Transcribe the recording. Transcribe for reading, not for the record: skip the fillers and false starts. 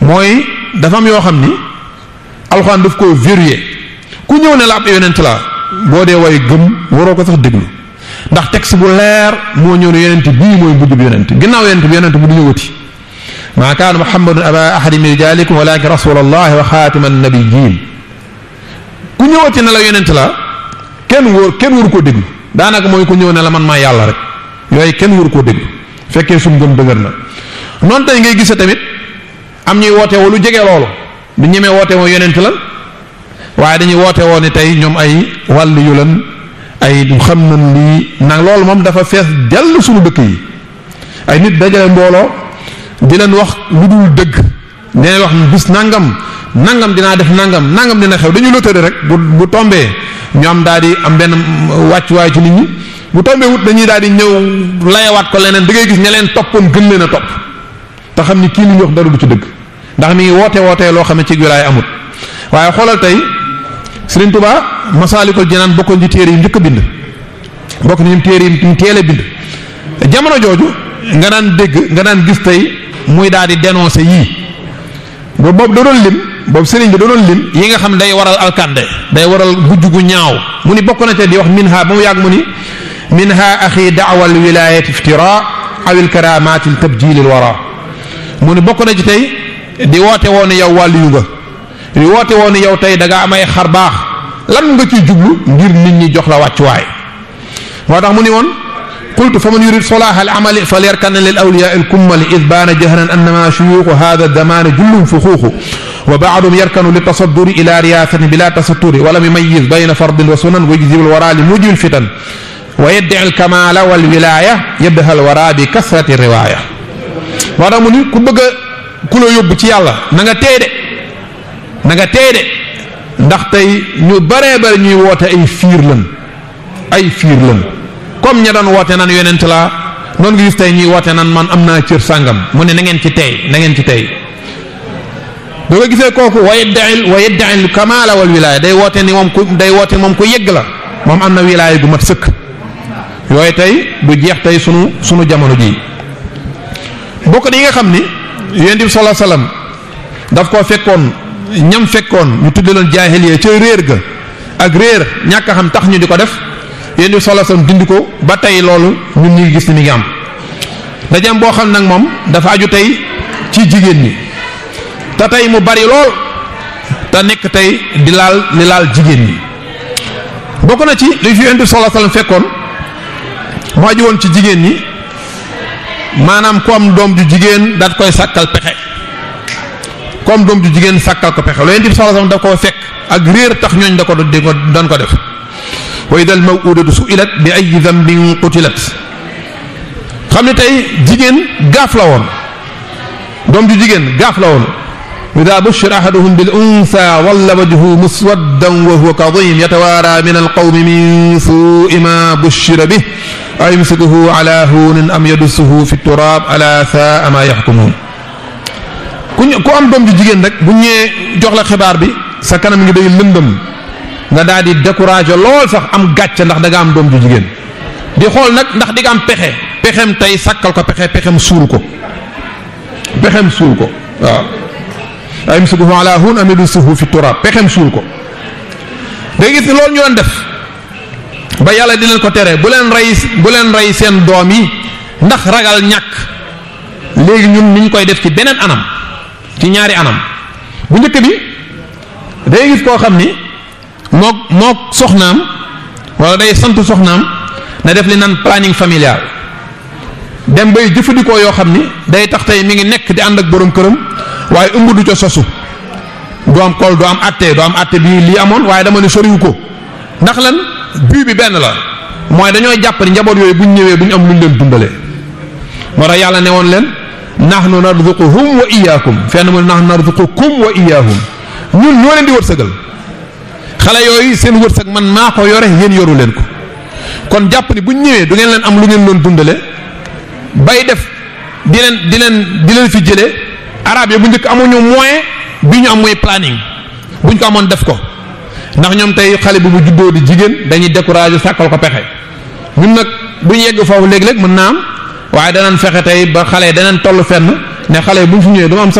mooy dafa am yoo xam ni alxuraan daf ko verrouillé ku ñëw ne la ab yonent la boo dee way gëm waroo ko sax déglu ndax texte bu leer moo ñëw ne yonent bii mooy mujjub yonent ginnaaw yonent bi yonent bu du ñëwati maa kaana muhammadun aba ahadin min rijalikum walakin rasulallahi wa xaatima annabiyyin ku ñëwati ne la yonent la kenn waru koo déglu daanaka mooy ku ñëw ne la man maa yàlla rek yooyu kenn waru koo déglu fekkee suñ gëm dëgër na noonu tey ngay gise tamit am ñuy woote woo lu jege loolu du ñemee woote woo yonent la waaye dañuy woote woo ni tey ñoom ay wàll yu lan ay xam nañ lii nag loolu moom dafa fees jàll suñu dëkk yi ay nit dajale mbooloo di leen wax lu dul dëgg dina wax bis nangam dinaa def nangam dina xew dañu lotari rek bu tombee ñu am daal di am benn wàccuwaay ci nit ñi bu tombee wut dañuy daal di ñëw layawaat ko leneen da ngay gis ña leen toppoon gën leen a topp te xam ni kii li ñu wax dara du ci dëgg ndax mi ngi wootee loo xam ne ci wilaay amut waaye xoolal tey Serigne Touba Masaalikul Jinaan bokkoon ci téere yi njëkk a bind bokk nañu téere yi teel a bind jamono jooju nga daan gis tey muy daal di dénoncer yii boobu da doon lim boobu Serigne bi da doon lim yi nga xam day waral alkande day waral gujj gu ñaaw mu ni bokk na te di wax minha ba mu yàgg mu ni minha axi da'wa al wilayati iftira aw al karamati al tabjil al wara mu ni bokk na ci tey di woote woon yow wàllu yu nga di woote woon yow tey da nga am ay xar baax lan nga ciy jublu ngir nit ñi jox la wàccuwaay moo tax mu ni woon qultu fa man yurid solaha al amali falyarkan lil awliya al kummali id baana jahran annama shuyuukhu hada damana jullum fuxuuxu wa ba'dum yarkanu li tasadduri ila riyasatin bila tasatturi wa lam yumayyiz bayna fardin wa sunan wa yujzib al wara li mujibil fitan wa yad'i al kamala wal wilaya yaddaha al wara bi kasrati riwaya moo tax mu ni ku bëgg ku la yóbbu ci yàlla na nga teey de ndax tey ñu baree bari ñuy woote ay fiir lan comme ña doon woote nan yonent la noonu nga gis tey ñuy woote nan man am naa cër sàngam mu ne na ngeen ci tey da nga gisee kooku wa yadda'i kamala wal wilaya day woote moom ku yegg la moom am na wilaya gu mat sëkk yooyu tey du jeex tey sunu jamono ji bokk yi nga xam ni yonent bi sallallahu alayhi wasallam daf koo fekkoon ñam fekkoon ñu tudde leen jaahiliya ca réer ga ak réer ñàkk a xam tax ñu di ko def yonent bi sallallahu alayhi wasallam dindi ko ba tey loolu ñun ñi gis ni mi ngi am dajam boo xam nag moom dafa aju tey ci jigéen ñi te tey mu bari lool te nekk tey di laal jigéen ñi bokk na ci li fi yonent bi sallallahu alayhi wasallam fekkoon mu aju woon ci jigéen ñi maanaam ku am doom ju jigéen daat koy sàkkal pexe ku am doom ju jigéen sàkkal ko pexe loolu yonent bi sallallahu alayhi wasallam da koo fekk ak réer tax ñooñ da ko doon ko def wa idal maw'udatu su'ilat bi ayyi dhanbin qutilat xam ne tey jigéen gaaf la woon doom ju jigéen gaaf la woon idha bushira ahaduhum bil untha walla wajhuhu muswaddan wa huwa kadhim yatawara min al qawmi min su'i ma bushira bih ayumsikuhu ala hunin am yadussuhu fi turab ala sa'a ma yahkumun ku am doom ju jigéen rek bu ñëwee jox la xibaar bi sa kanam ngi day lëndëm nga daal di décourager lool sax am gàcce ndax da nga am doom ju jigéen di xool nag ndax di nga am pexem tey sàkkal ko pexem suul ko waaw ayumsikuhu ala hun am yadussuhu fi turab pexem suul ko day gis ni loolu ñu doon def ba yàlla di leen ko tere bu leen rey seen doom yi ndax ragal ñàkk léegi ñun ni ñu koy def ci beneen anam ci ñaari anam bu njëkk bi day gis koo xam ni mook soxnaam wala day sant soxnaam na def li naan planning familial dem bay jëfandikoo yoo xam ni day tax tey mi ngi nekk di ànd ak borom këram waaye ëmb du ca sosu du am kol du am atte bi lii amoon waaye dama ne soriwu ko ndax lan bii bi benn la mooy dañoo jàpp ni njaboot yooyu buñ ñëwee duñ am luñ leen dundalee moo tax yàlla ne woon leen nahnu narzuquhum wa iyyakum fenn mu nahnu narzuqukum wa iyyahum ñun ñoo leen di wërsëgal xale yooyu seen wërsëg man maa ko yore yéen yoru leen ko kon jàpp ni buñ ñëwee du ngeen leen am lu ngeen doon dundale bay def di leen fi jëlee arab yi bu njëkk amuñu moyen bi ñu am muy planning buñ ko amoon def ko ndax ñoom tey xale bi bu juddoo di jigéen dañuy décourager sàkkal ko pexe ñun nag bu ñu yegg foofu léeg-léeg mën naa am waaye danañ fexe tey ba xale danañ toll fenn ne xale bu ñu fi ñëwee du am